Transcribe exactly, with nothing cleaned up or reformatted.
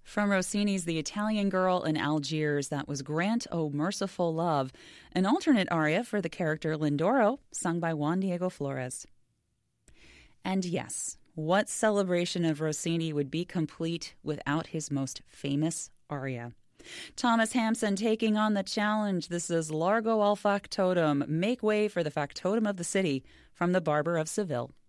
From Rossini's The Italian Girl in Algiers, that was Grant, O Merciful Love, an alternate aria for the character Lindoro, sung by Juan Diego Flores. And yes, what celebration of Rossini would be complete without his most famous aria? Thomas Hampson taking on the challenge. This is Largo al Factotum, Make Way for the Factotum of the City, from The Barber of Seville.